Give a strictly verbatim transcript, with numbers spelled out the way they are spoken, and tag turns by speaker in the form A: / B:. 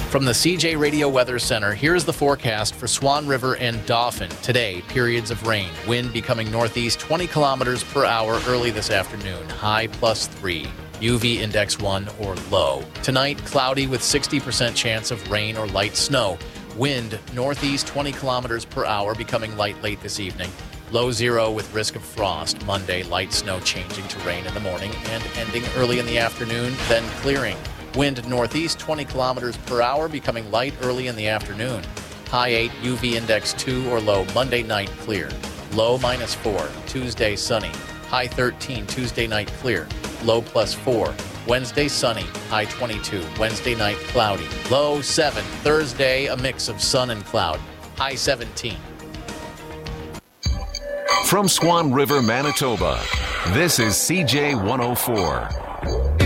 A: From the C J Radio Weather Center, here's the forecast for Swan River and Dauphin. Today, periods of rain. Wind becoming northeast twenty kilometers per hour early this afternoon. High plus three. U V index one or low. Tonight, cloudy with sixty percent chance of rain or light snow. Wind northeast twenty kilometers per hour, becoming light late this evening. Low zero with risk of frost. Monday, light snow changing to rain in the morning and ending early in the afternoon, then clearing. Wind northeast twenty kilometers per hour, becoming light early in the afternoon. High eight, U V index two or low. Monday night clear. Low minus four. Tuesday sunny. High thirteen. Tuesday night clear. Low plus four. Wednesday sunny. High twenty-two. Wednesday night cloudy. Low seven. Thursday a mix of sun and cloud. High seventeen.
B: From Swan River, Manitoba, this is C J one oh four.